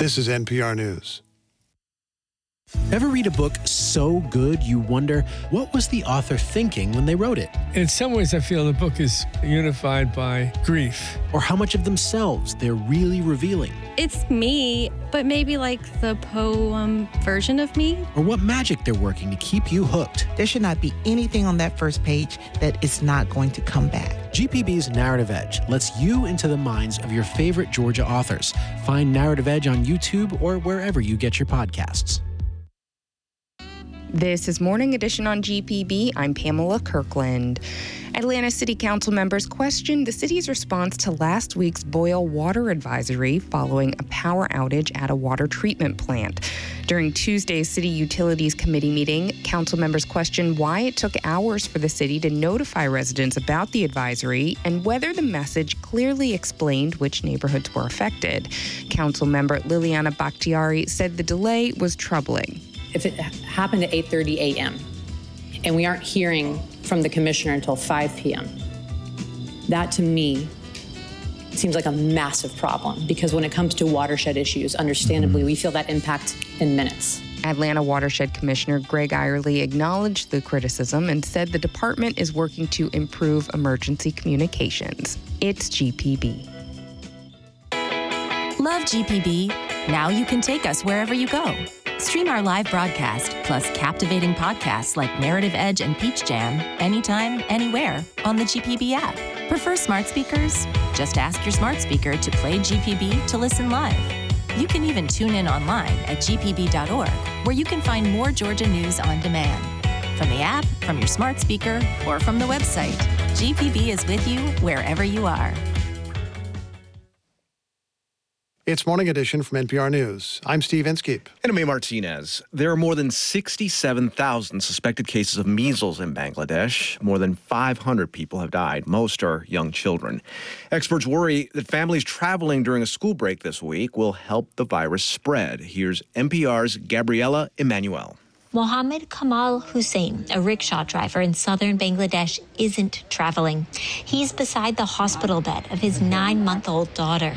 This is NPR News. Ever read a book so good you wonder, what was the author thinking when they wrote it? In some ways, I feel the book is unified by grief. Or how much of themselves they're really revealing? It's me, but maybe like the poem version of me. Or what magic they're working to keep you hooked? There should not be anything on that first page that is not going to come back. GPB's Narrative Edge lets you into the minds of your favorite Georgia authors. Find Narrative Edge on YouTube or wherever you get your podcasts. This is Morning Edition on GPB. I'm Pamela Kirkland. Atlanta City Council members questioned the city's response to last week's boil water advisory following a power outage at a water treatment plant. During Tuesday's City Utilities Committee meeting, council members questioned why it took hours for the city to notify residents about the advisory and whether the message clearly explained which neighborhoods were affected. Council member Liliana Bakhtiari said the delay was troubling. If it happened at 8:30 a.m. and we aren't hearing from the commissioner until 5 p.m., that to me seems like a massive problem, because when it comes to watershed issues, understandably, we feel that impact in minutes. Atlanta Watershed Commissioner Greg Eyerly acknowledged the criticism and said the department is working to improve emergency communications. It's GPB. Love GPB? Now you can take us wherever you go. Stream our live broadcast, plus captivating podcasts like Narrative Edge and Peach Jam, anytime, anywhere on the GPB app. Prefer smart speakers? Just ask your smart speaker to play GPB to listen live. You can even tune in online at gpb.org, where you can find more Georgia news on demand. From the app, from your smart speaker, or from the website, GPB is with you wherever you are. It's Morning Edition from NPR News. I'm Steve Inskeep. And I'm A. Martinez. There are more than 67,000 suspected cases of measles in Bangladesh. More than 500 people have died. Most are young children. Experts worry that families traveling during a school break this week will help the virus spread. Here's NPR's Gabriela Emanuel. Mohammed Kamal Hussein, a rickshaw driver in southern Bangladesh, isn't traveling. He's beside the hospital bed of his 9-month-old daughter.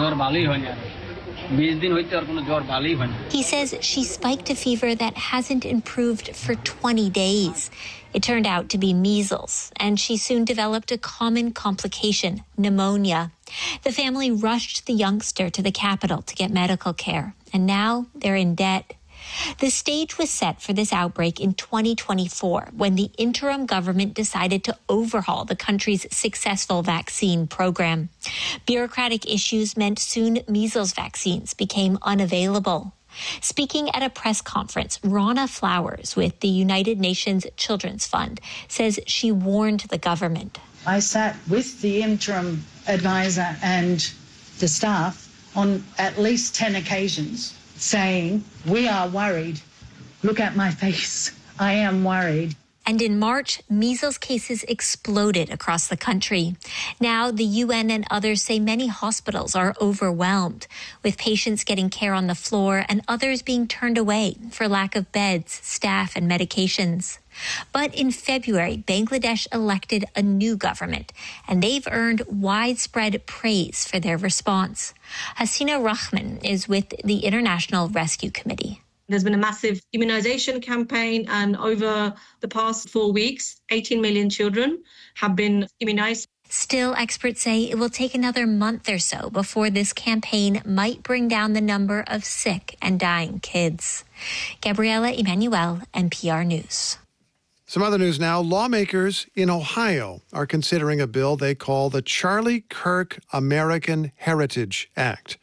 He says she spiked a fever that hasn't improved for 20 days. It turned out to be measles, and she soon developed a common complication, pneumonia. The family rushed the youngster to the capital to get medical care, and now they're in debt. The stage was set for this outbreak in 2024, when the interim government decided to overhaul the country's successful vaccine program. Bureaucratic issues meant soon measles vaccines became unavailable. Speaking at a press conference, Rana Flowers with the United Nations Children's Fund says she warned the government. I sat with the interim advisor and the staff on at least 10 occasions saying, we are worried. Look at my face. I am worried. And in March, measles cases exploded across the country. Now, the UN and others say many hospitals are overwhelmed, with patients getting care on the floor and others being turned away for lack of beds, staff, and medications. But in February, Bangladesh elected a new government, and they've earned widespread praise for their response. Hasina Rahman is with the International Rescue Committee. There's been a massive immunization campaign, and over the past 4 weeks, 18 million children have been immunized. Still, experts say it will take another month or so before this campaign might bring down the number of sick and dying kids. Gabriela Emanuel, NPR News. Some other news now. Lawmakers in Ohio are considering a bill they call the Charlie Kirk American Heritage Act.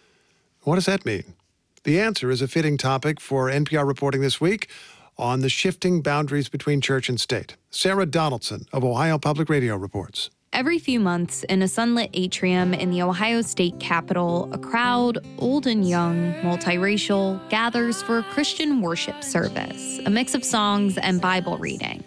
What does that mean? The answer is a fitting topic for NPR reporting this week on the shifting boundaries between church and state. Sarah Donaldson of Ohio Public Radio reports. Every few months, in a sunlit atrium in the Ohio State Capitol, a crowd, old and young, multiracial, gathers for a Christian worship service, a mix of songs and Bible reading.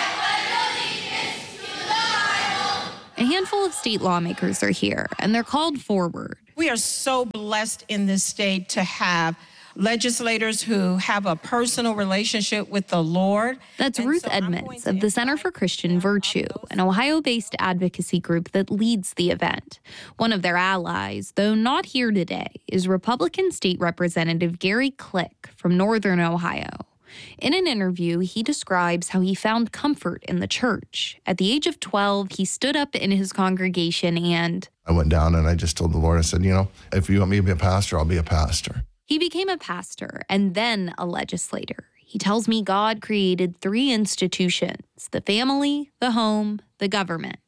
A handful of state lawmakers are here, and they're called forward. We are so blessed in this state to have legislators who have a personal relationship with the Lord. That's Ruth Edmonds of the Center for Christian Virtue, an Ohio-based advocacy group that leads the event. One of their allies, though not here today, is Republican State Representative Gary Click from Northern Ohio. In an interview, he describes how he found comfort in the church. At the age of 12, he stood up in his congregation and I went down and I just told the Lord, I said, if you want me to be a pastor, I'll be a pastor. He became a pastor and then a legislator. He tells me God created 3 institutions: the family, the home, the government.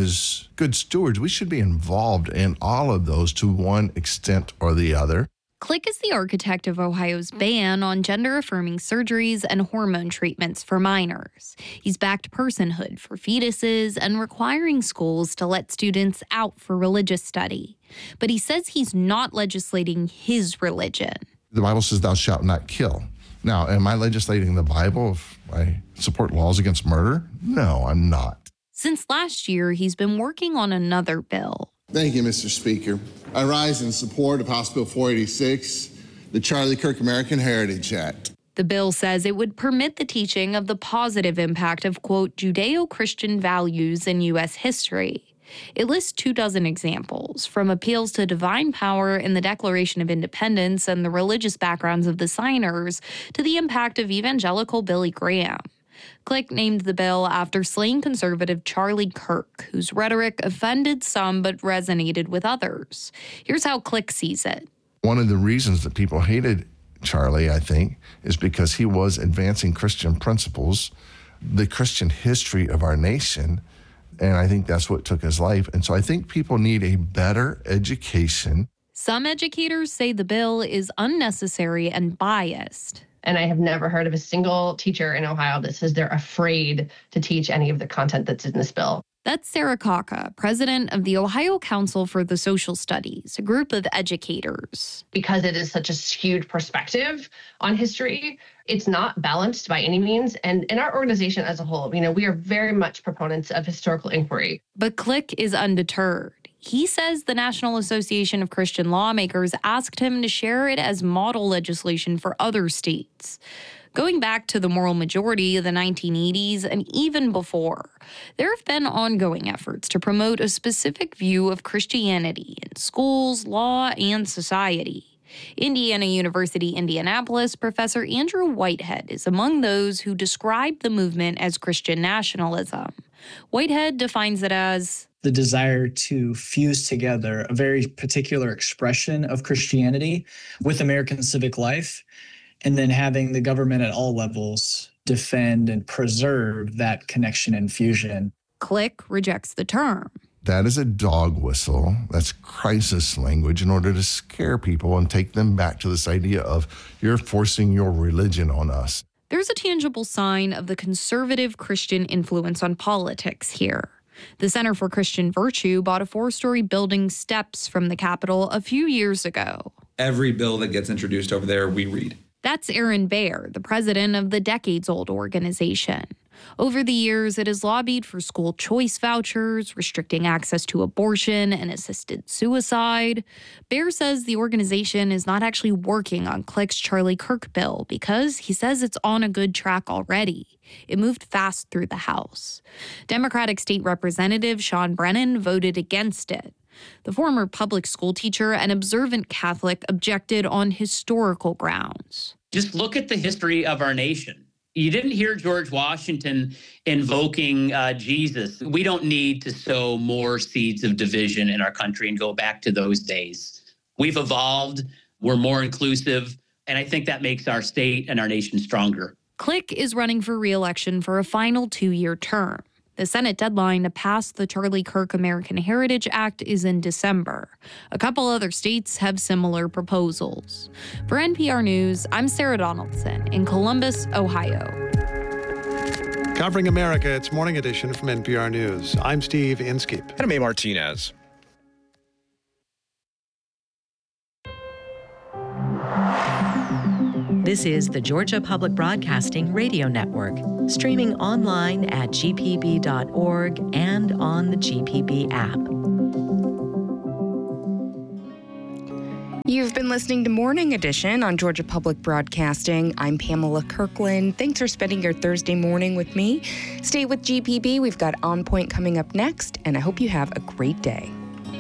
As good stewards, we should be involved in all of those to one extent or the other. Click is the architect of Ohio's ban on gender-affirming surgeries and hormone treatments for minors. He's backed personhood for fetuses and requiring schools to let students out for religious study. But he says he's not legislating his religion. The Bible says, thou shalt not kill. Now, am I legislating the Bible if I support laws against murder? No, I'm not. Since last year, he's been working on another bill. Thank you, Mr. Speaker. I rise in support of House Bill 486, the Charlie Kirk American Heritage Act. The bill says it would permit the teaching of the positive impact of, quote, Judeo-Christian values in U.S. history. It lists 24 examples, from appeals to divine power in the Declaration of Independence and the religious backgrounds of the signers to the impact of evangelical Billy Graham. Click named the bill after slain conservative Charlie Kirk, whose rhetoric offended some but resonated with others. Here's how Click sees it. One of the reasons that people hated Charlie, I think, is because he was advancing Christian principles, the Christian history of our nation, and I think that's what took his life. And so I think people need a better education. Some educators say the bill is unnecessary and biased. And I have never heard of a single teacher in Ohio that says they're afraid to teach any of the content that's in this bill. That's Sarah Kaka, president of the Ohio Council for the Social Studies, a group of educators. Because it is such a skewed perspective on history, it's not balanced by any means. And in our organization as a whole, we are very much proponents of historical inquiry. But Click is undeterred. He says the National Association of Christian Lawmakers asked him to share it as model legislation for other states. Going back to the moral majority of the 1980s and even before, there have been ongoing efforts to promote a specific view of Christianity in schools, law, and society. Indiana University, Indianapolis professor Andrew Whitehead is among those who describe the movement as Christian nationalism. Whitehead defines it as the desire to fuse together a very particular expression of Christianity with American civic life, and then having the government at all levels defend and preserve that connection and fusion. Click rejects the term. That is a dog whistle. That's crisis language in order to scare people and take them back to this idea of you're forcing your religion on us. There's a tangible sign of the conservative Christian influence on politics here. The Center for Christian Virtue bought a 4-story building steps from the Capitol a few years ago. Every bill that gets introduced over there, we read. That's Aaron Baer, the president of the decades-old organization. Over the years, it has lobbied for school choice vouchers, restricting access to abortion and assisted suicide. Baer says the organization is not actually working on Click's Charlie Kirk bill because he says it's on a good track already. It moved fast through the House. Democratic State Representative Sean Brennan voted against it. The former public school teacher and observant Catholic objected on historical grounds. Just look at the history of our nation. You didn't hear George Washington invoking Jesus. We don't need to sow more seeds of division in our country and go back to those days. We've evolved, we're more inclusive, and I think that makes our state and our nation stronger. Click is running for re-election for a final 2-year term. The Senate deadline to pass the Charlie Kirk American Heritage Act is in December. A couple other states have similar proposals. For NPR News, I'm Sarah Donaldson in Columbus, Ohio. Covering America, it's Morning Edition from NPR News. I'm Steve Inskeep. And I'm A. Martinez. This is the Georgia Public Broadcasting Radio Network, streaming online at gpb.org and on the GPB app. You've been listening to Morning Edition on Georgia Public Broadcasting. I'm Pamela Kirkland. Thanks for spending your Thursday morning with me. Stay with GPB. We've got On Point coming up next, and I hope you have a great day.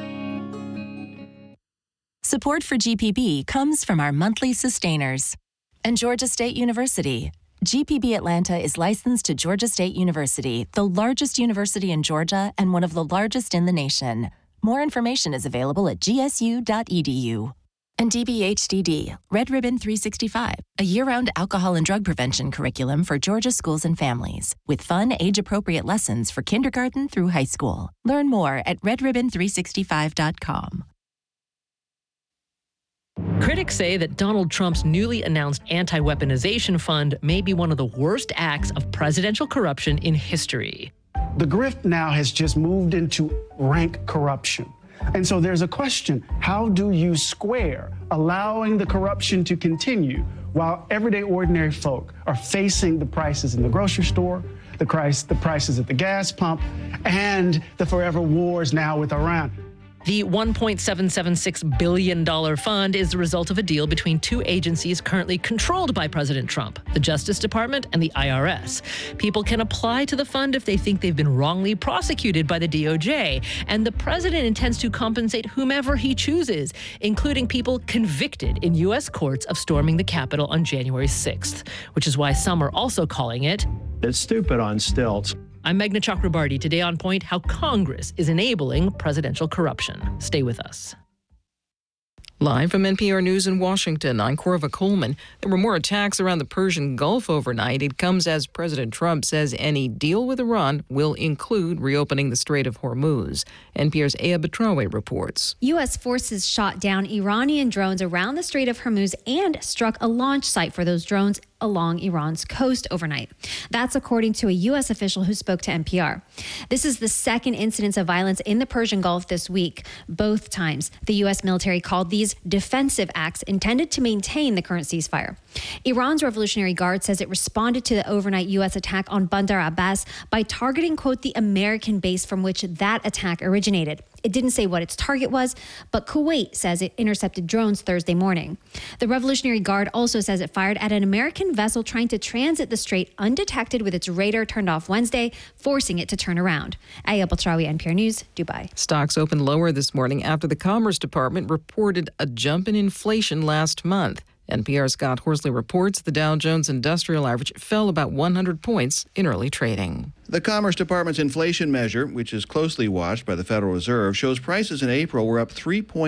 Support for GPB comes from our monthly sustainers and Georgia State University. GPB Atlanta is licensed to Georgia State University, the largest university in Georgia and one of the largest in the nation. More information is available at gsu.edu. And DBHDD, Red Ribbon 365, a year-round alcohol and drug prevention curriculum for Georgia schools and families, with fun, age-appropriate lessons for kindergarten through high school. Learn more at redribbon365.com. Critics say that Donald Trump's newly announced anti-weaponization fund may be one of the worst acts of presidential corruption in history. The grift now has just moved into rank corruption. And so there's a question, how do you square allowing the corruption to continue while everyday ordinary folk are facing the prices in the grocery store, the prices at the gas pump, and the forever wars now with Iran? The $1.776 billion fund is the result of a deal between two agencies currently controlled by President Trump, the Justice Department and the IRS. People can apply to the fund if they think they've been wrongly prosecuted by the DOJ, and the president intends to compensate whomever he chooses, including people convicted in U.S. courts of storming the Capitol on January 6th, which is why some are also calling it "It's stupid on stilts." I'm Meghna Chakrabarty. Today on Point, how Congress is enabling presidential corruption. Stay with us. Live from NPR News in Washington, I'm Corva Coleman. There were more attacks around the Persian Gulf overnight. It comes as President Trump says any deal with Iran will include reopening the Strait of Hormuz. NPR's Aya Betrawe reports. U.S. forces shot down Iranian drones around the Strait of Hormuz and struck a launch site for those drones along Iran's coast overnight. That's according to a U.S. official who spoke to NPR. This is the second incidence of violence in the Persian Gulf this week. Both times, the U.S. military called these defensive acts intended to maintain the current ceasefire. Iran's Revolutionary Guard says it responded to the overnight U.S. attack on Bandar Abbas by targeting, quote, the American base from which that attack originated. It didn't say what its target was, but Kuwait says it intercepted drones Thursday morning. The Revolutionary Guard also says it fired at an American vessel trying to transit the strait undetected with its radar turned off Wednesday, forcing it to turn around. Aya Betrawe, NPR News, Dubai. Stocks opened lower this morning after the Commerce Department reported a jump in inflation last month. NPR's Scott Horsley reports the Dow Jones Industrial Average fell about 100 points in early trading. The Commerce Department's inflation measure, which is closely watched by the Federal Reserve, shows prices in April were up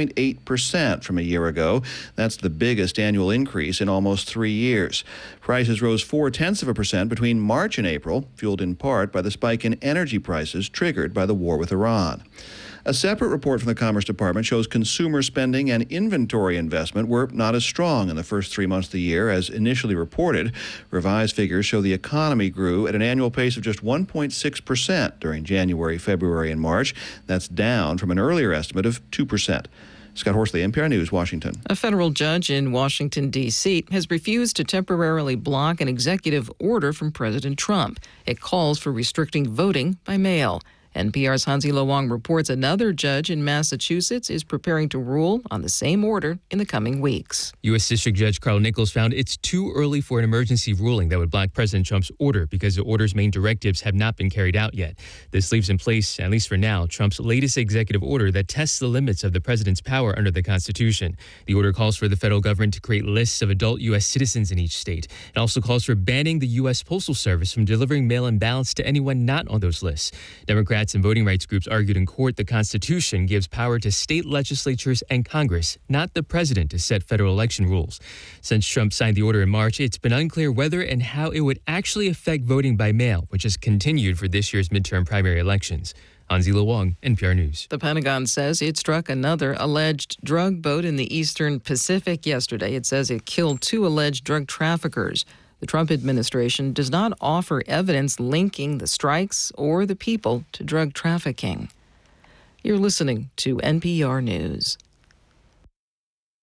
3.8% from a year ago. That's the biggest annual increase in almost 3 years. Prices rose 0.4% between March and April, fueled in part by the spike in energy prices triggered by the war with Iran. A separate report from the Commerce Department shows consumer spending and inventory investment were not as strong in the first 3 months of the year as initially reported. Revised figures show the economy grew at an annual pace of just 1.6% during January, February, and March. That's down from an earlier estimate of 2%. Scott Horsley, NPR News, Washington. A federal judge in Washington, D.C. has refused to temporarily block an executive order from President Trump. It calls for restricting voting by mail. NPR's Hansi Lo Wang reports another judge in Massachusetts is preparing to rule on the same order in the coming weeks. U.S. District Judge Carl Nichols found it's too early for an emergency ruling that would block President Trump's order because the order's main directives have not been carried out yet. This leaves in place, at least for now, Trump's latest executive order that tests the limits of the president's power under the Constitution. The order calls for the federal government to create lists of adult U.S. citizens in each state. It also calls for banning the U.S. Postal Service from delivering mail-in ballots to anyone not on those lists. Democrats and voting rights groups argued in court the Constitution gives power to state legislatures and Congress, not the president, to set federal election rules. Since Trump signed the order in March, it's been unclear whether and how it would actually affect voting by mail, which has continued for this year's midterm primary elections. Hansi Lo Wang, NPR News. The Pentagon says it struck another alleged drug boat in the Eastern Pacific yesterday. It says it killed 2 alleged drug traffickers. The Trump administration does not offer evidence linking the strikes or the people to drug trafficking. You're listening to NPR News.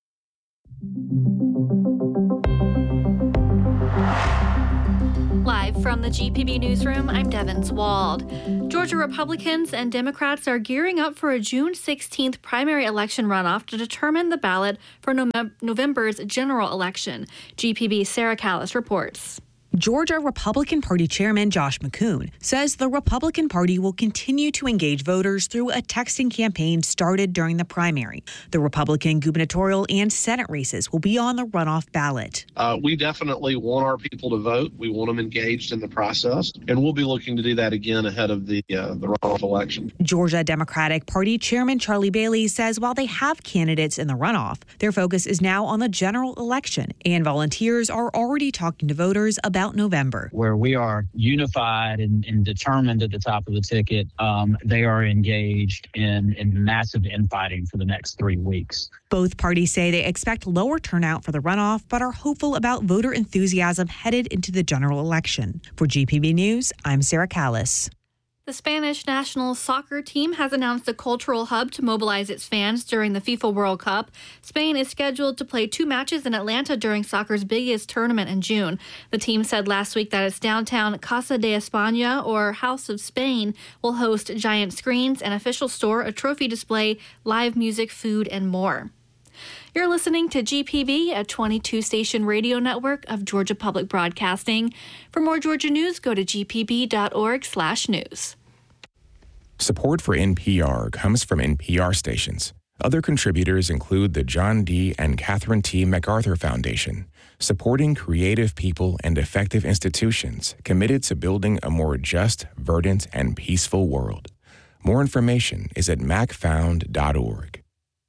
Live Live from the GPB newsroom, I'm Devin Swald. Georgia Republicans and Democrats are gearing up for a June 16th primary election runoff to determine the ballot for November's general election. GPB's Sarah Callis reports. Georgia Republican Party Chairman Josh McCoon says the Republican Party will continue to engage voters through a texting campaign started during the primary. The Republican gubernatorial and Senate races will be on the runoff ballot. We definitely want our people to vote. We want them engaged in the process, and we'll be looking to do that again ahead of the runoff election. Georgia Democratic Party Chairman Charlie Bailey says while they have candidates in the runoff, their focus is now on the general election, and volunteers are already talking to voters about November. Where we are unified and determined at the top of the ticket, they are engaged in massive infighting for the next 3 weeks. Both parties say they expect lower turnout for the runoff, but are hopeful about voter enthusiasm headed into the general election. For GPB News, I'm Sarah Callis. The Spanish national soccer team has announced a cultural hub to mobilize its fans during the FIFA World Cup. Spain is scheduled to play 2 matches in Atlanta during soccer's biggest tournament in June. The team said last week that its downtown Casa de España, or House of Spain, will host giant screens, an official store, a trophy display, live music, food, and more. You're listening to GPB, a 22-station radio network of Georgia Public Broadcasting. For more Georgia news, go to gpb.org/news. Support for NPR comes from NPR stations. Other contributors include the John D. and Catherine T. MacArthur Foundation, supporting creative people and effective institutions committed to building a more just, verdant, and peaceful world. More information is at macfound.org.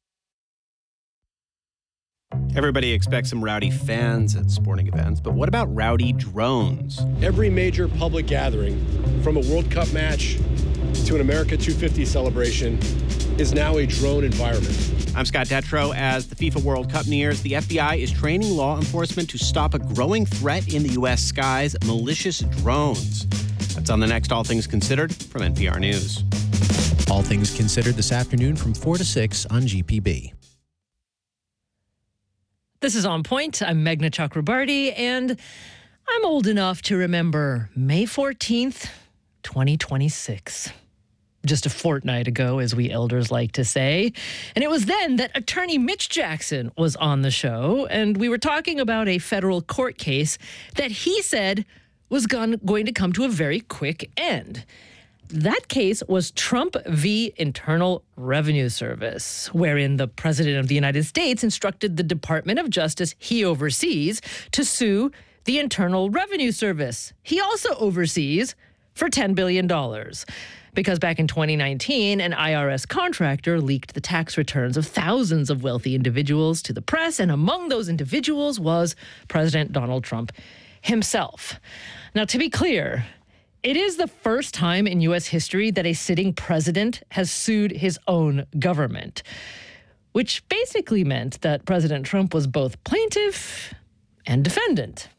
Everybody expects some rowdy fans at sporting events, but what about rowdy drones? Every major public gathering, from a World Cup match to an America 250 celebration, is now a drone environment. I'm Scott Detrow. As the FIFA World Cup nears, the FBI is training law enforcement to stop a growing threat in the U.S. skies, malicious drones. That's on the next All Things Considered from NPR News. All Things Considered this afternoon from 4 to 6 on GPB. This is On Point. I'm Meghna Chakrabarti, and I'm old enough to remember May 14th, 2026. Just a fortnight ago, as we elders like to say. And it was then that attorney Mitch Jackson was on the show, and we were talking about a federal court case that he said was going to come to a very quick end. That case was Trump v. Internal Revenue Service, wherein the President of the United States instructed the Department of Justice he oversees to sue the Internal Revenue Service he also oversees for $10 billion. Because back in 2019, an IRS contractor leaked the tax returns of thousands of wealthy individuals to the press, and among those individuals was President Donald Trump himself. Now, to be clear, it is the first time in U.S. history that a sitting president has sued his own government, which basically meant that President Trump was both plaintiff and defendant.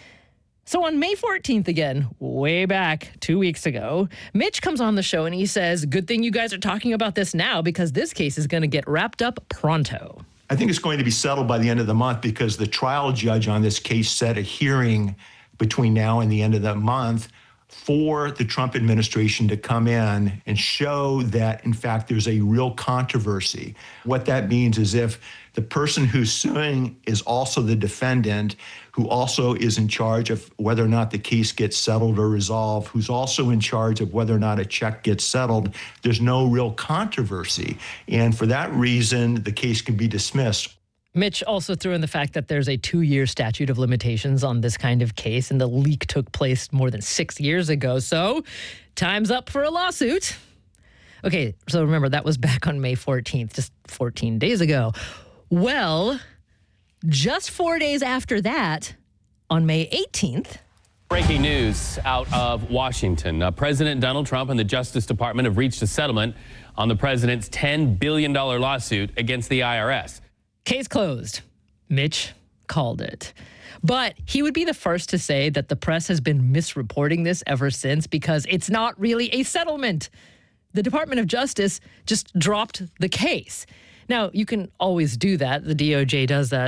So on May 14th again, way back 2 weeks ago, Mitch comes on the show and he says, good thing you guys are talking about this now because this case is going to get wrapped up pronto. I think it's going to be settled by the end of the month because the trial judge on this case set a hearing between now and the end of the month for the Trump administration to come in and show that, in fact, there's a real controversy. What that means is if the person who's suing is also the defendant, who also is in charge of whether or not the case gets settled or resolved, who's also in charge of whether or not a check gets settled, there's no real controversy. And for that reason, the case can be dismissed. Mitch also threw in the fact that there's a 2-year statute of limitations on this kind of case, and the leak took place more than 6 years ago. So, time's up for a lawsuit. Okay, so remember, that was back on May 14th, just 14 days ago. Well, just 4 days after that, on May 18th... Breaking news out of Washington. President Donald Trump and the Justice Department have reached a settlement on the president's $10 billion lawsuit against the IRS. Case closed. Mitch called it. But he would be the first to say that the press has been misreporting this ever since because it's not really a settlement. The Department of Justice just dropped the case. Now, you can always do that. The DOJ does that,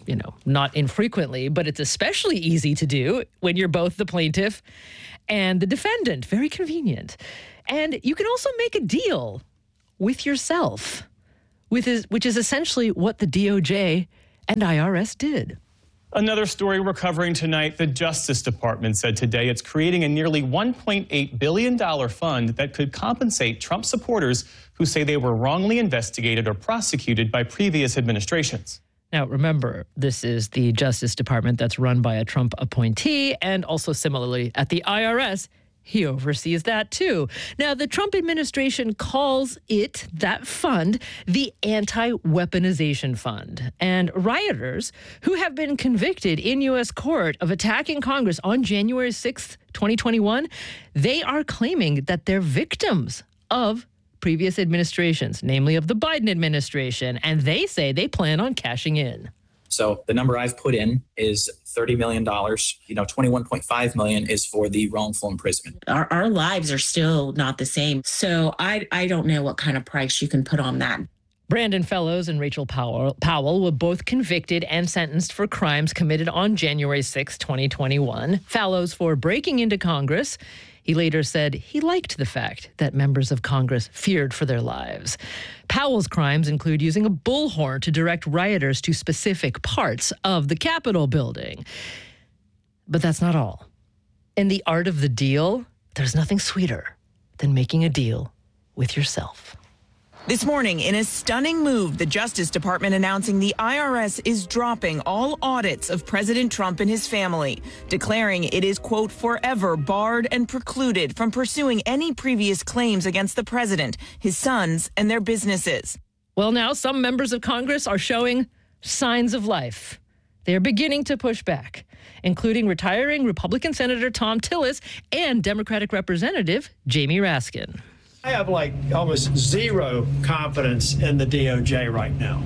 not infrequently, but it's especially easy to do when you're both the plaintiff and the defendant. Very convenient. And you can also make a deal with yourself, which is essentially what the DOJ and IRS did. Another story we're covering tonight, the Justice Department said today it's creating a nearly $1.8 billion fund that could compensate Trump supporters who say they were wrongly investigated or prosecuted by previous administrations. Now, remember, this is the Justice Department that's run by a Trump appointee, and also similarly at the IRS, he oversees that too. Now, the Trump administration calls that fund, the Anti-Weaponization Fund. And rioters who have been convicted in U.S. court of attacking Congress on January 6th, 2021, they are claiming that they're victims of previous administrations, namely of the Biden administration, and they say they plan on cashing in. So the number I've put in is $30 million. $21.5 million is for the wrongful imprisonment. Our lives are still not the same. So I don't know what kind of price you can put on that. Brandon Fellows and Rachel Powell were both convicted and sentenced for crimes committed on January 6, 2021. Fellows for breaking into Congress. He later said he liked the fact that members of Congress feared for their lives. Powell's crimes include using a bullhorn to direct rioters to specific parts of the Capitol building. But that's not all. In the art of the deal, there's nothing sweeter than making a deal with yourself. This morning, in a stunning move, the Justice Department announcing the IRS is dropping all audits of President Trump and his family, declaring it is, quote, forever barred and precluded from pursuing any previous claims against the president, his sons, and their businesses. Well, now some members of Congress are showing signs of life. They are beginning to push back, including retiring Republican Senator Thom Tillis and Democratic Representative Jamie Raskin. I have almost zero confidence in the DOJ right now.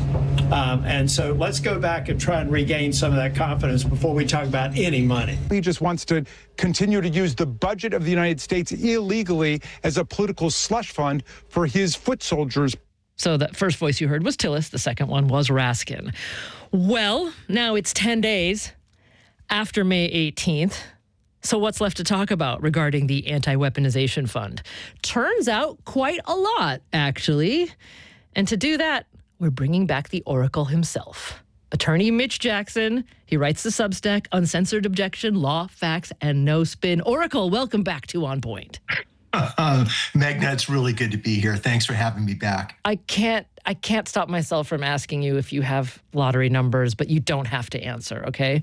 And so let's go back and try and regain some of that confidence before we talk about any money. He just wants to continue to use the budget of the United States illegally as a political slush fund for his foot soldiers. So that first voice you heard was Tillis. The second one was Raskin. Well, now it's 10 days after May 18th. So what's left to talk about regarding the Anti-Weaponization Fund? Turns out quite a lot, actually. And to do that, we're bringing back the Oracle himself. Attorney Mitch Jackson. He writes the Substack, Uncensored Objection, Law, Facts, and No Spin. Oracle, welcome back to On Point. Magna, it's really good to be here. Thanks for having me back. I can't stop myself from asking you if you have lottery numbers, but you don't have to answer, okay?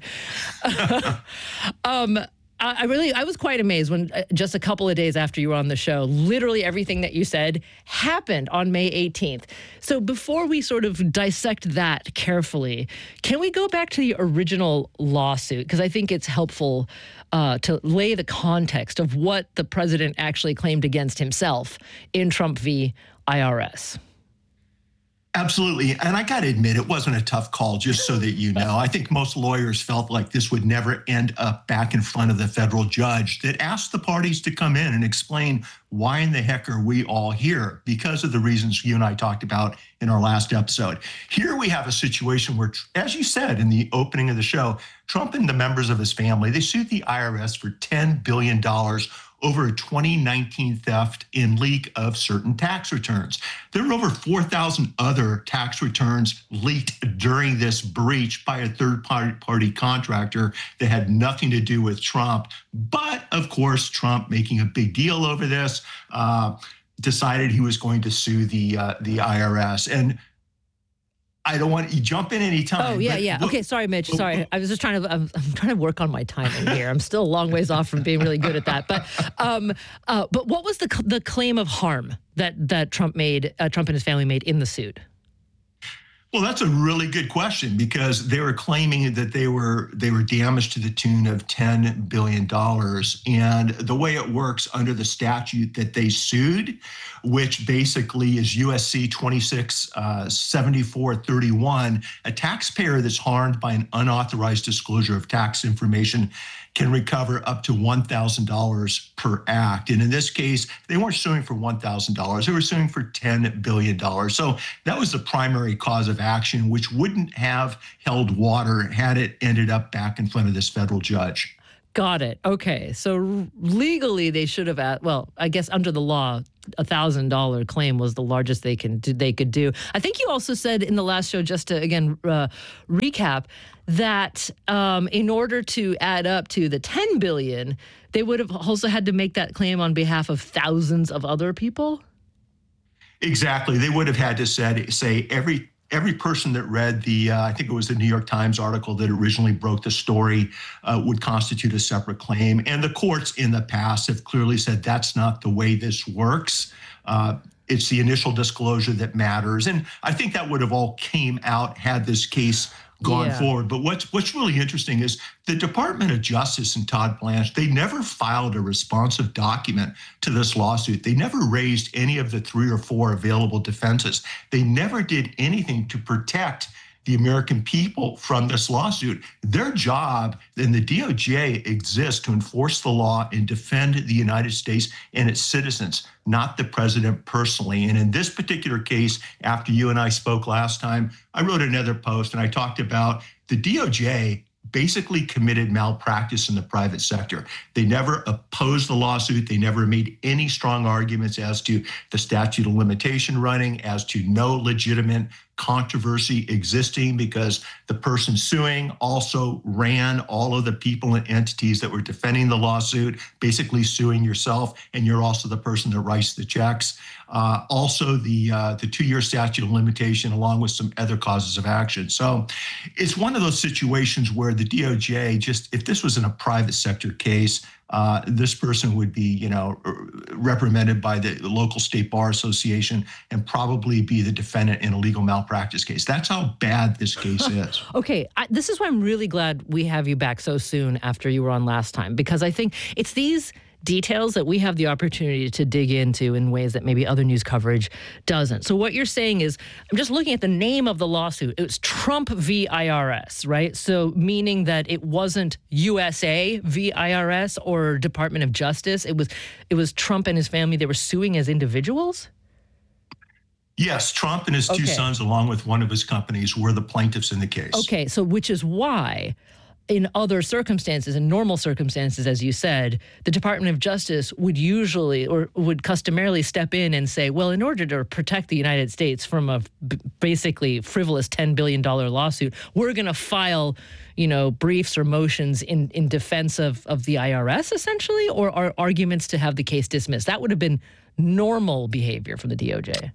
I was quite amazed when just a couple of days after you were on the show, literally everything that you said happened on May 18th. So before we sort of dissect that carefully, can we go back to the original lawsuit? Because I think it's helpful to lay the context of what the president actually claimed against himself in Trump v. IRS. Absolutely. And I got to admit, it wasn't a tough call, just so that you know. I think most lawyers felt like this would never end up back in front of the federal judge that asked the parties to come in and explain why in the heck are we all here, because of the reasons you and I talked about in our last episode. Here we have a situation where, as you said in the opening of the show, Trump and the members of his family, they sued the IRS for $10 billion over a 2019 theft and leak of certain tax returns. There were over 4,000 other tax returns leaked during this breach by a third-party contractor that had nothing to do with Trump. But, of course, Trump, making a big deal over this, decided he was going to sue the IRS. And I don't want you jump in anytime. Oh, yeah. Okay, sorry, Mitch. Sorry. I was just I'm trying to work on my timing here. I'm still a long ways off from being really good at that. But what was the claim of harm that Trump and his family made in the suit? Well, that's a really good question, because they were claiming that they were damaged to the tune of $10 billion. And the way it works under the statute that they sued, which basically is USC 267431, a taxpayer that's harmed by an unauthorized disclosure of tax information can recover up to $1,000 per act. And in this case, they weren't suing for $1,000. They were suing for $10 billion. So that was the primary cause of action, which wouldn't have held water had it ended up back in front of this federal judge. Got it. Okay. So legally they should have I guess under the law, $1,000 claim was the largest they could do. I think you also said in the last show, just to again recap, that in order to add up to the $10 billion, they would have also had to make that claim on behalf of thousands of other people. Exactly. They would have had to say every person that read the, I think it was the New York Times article that originally broke the story, would constitute a separate claim. And the courts in the past have clearly said that's not the way this works. It's the initial disclosure that matters. And I think that would have all came out had this case gone forward. But what's really interesting is the Department of Justice and Todd Blanche, they never filed a responsive document to this lawsuit. They never raised any of the 3 or 4 available defenses. They never did anything to protect the American people from this lawsuit. Their job in the DOJ exists to enforce the law and defend the United States and its citizens, not the president personally. And in this particular case, after you and I spoke last time, I wrote another post and I talked about the DOJ basically committed malpractice in the private sector. They never opposed the lawsuit. They never made any strong arguments as to the statute of limitation running, as to no legitimate controversy existing, because the person suing also ran all of the people and entities that were defending the lawsuit, basically suing yourself, and you're also the person that writes the checks. Also, the 2-year statute of limitation, along with some other causes of action. So it's one of those situations where the DOJ, just if this was in a private sector case, this person would be, reprimanded by the local state bar association and probably be the defendant in a legal malpractice case. That's how bad this case is. Okay, this is why I'm really glad we have you back so soon after you were on last time, because I think it's these details that we have the opportunity to dig into in ways that maybe other news coverage doesn't. So what you're saying is, I'm just looking at the name of the lawsuit. It was Trump v. IRS, right? So meaning that it wasn't USA v. IRS or Department of Justice. It was Trump and his family. They were suing as individuals? Yes, Trump and his 2 sons, along with one of his companies, were the plaintiffs in the case. Okay, so which is why in other circumstances, in normal circumstances, as you said, the Department of Justice would usually or would customarily step in and say, well, in order to protect the United States from a basically frivolous $10 billion lawsuit, we're going to file, briefs or motions in defense of the IRS, essentially, or are arguments to have the case dismissed. That would have been normal behavior for the DOJ.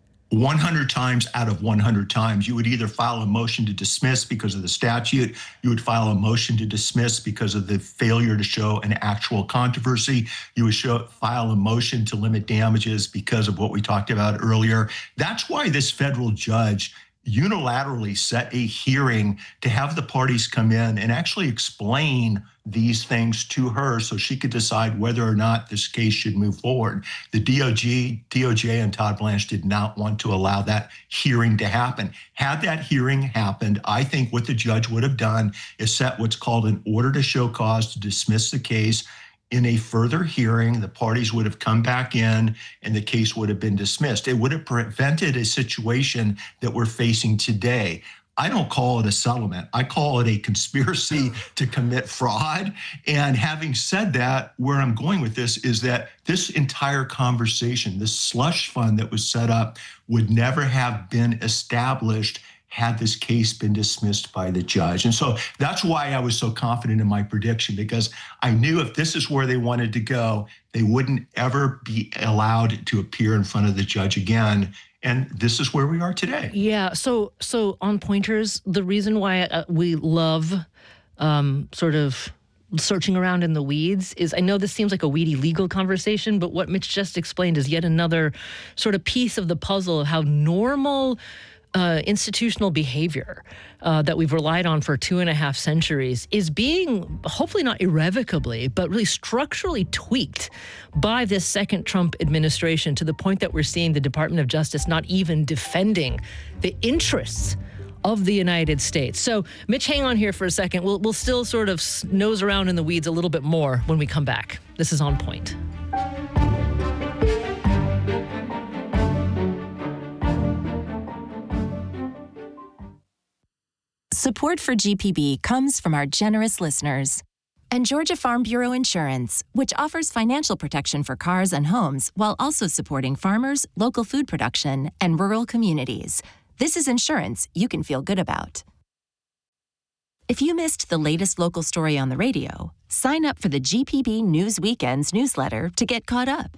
100 times out of 100 times, you would either file a motion to dismiss because of the statute, you would file a motion to dismiss because of the failure to show an actual controversy, you would file a motion to limit damages because of what we talked about earlier. That's why this federal judge unilaterally set a hearing to have the parties come in and actually explain these things to her so she could decide whether or not this case should move forward. The DOJ and Todd Blanche did not want to allow that hearing to happen. Had that hearing happened, I think what the judge would have done is set what's called an order to show cause to dismiss the case. In a further hearing, the parties would have come back in and the case would have been dismissed. It would have prevented a situation that we're facing today. I don't call it a settlement. I call it a conspiracy to commit fraud. And having said that, where I'm going with this is that this entire conversation, this slush fund that was set up, would never have been established had this case been dismissed by the judge. And so that's why I was so confident in my prediction, because I knew if this is where they wanted to go, they wouldn't ever be allowed to appear in front of the judge again. And this is where we are today. Yeah. So on Pointers, the reason why we love sort of searching around in the weeds is, I know this seems like a weedy legal conversation, but what Mitch just explained is yet another sort of piece of the puzzle of how normal institutional behavior that we've relied on for 2.5 centuries is being, hopefully not irrevocably, but really structurally tweaked by this second Trump administration, to the point that we're seeing the Department of Justice not even defending the interests of the United States. So, Mitch, hang on here for a second. We'll still sort of nose around in the weeds a little bit more when we come back. This is On Point. Support for GPB comes from our generous listeners. And Georgia Farm Bureau Insurance, which offers financial protection for cars and homes while also supporting farmers, local food production, and rural communities. This is insurance you can feel good about. If you missed the latest local story on the radio, sign up for the GPB News Weekends newsletter to get caught up.